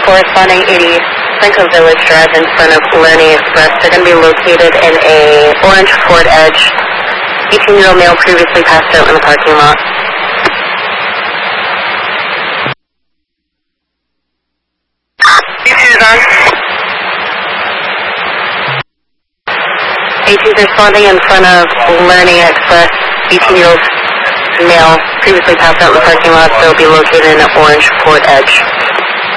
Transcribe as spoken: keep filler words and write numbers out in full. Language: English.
corresponding eighty Franco Village Drive in front of Learning Express. They're going to be located in a orange Ford Edge. eighteen-year-old male previously passed out in the parking lot. eighteen's responding in front of Learning Express. eighteen-year-old male previously passed out in the parking lot. They'll be located in an orange Ford Edge.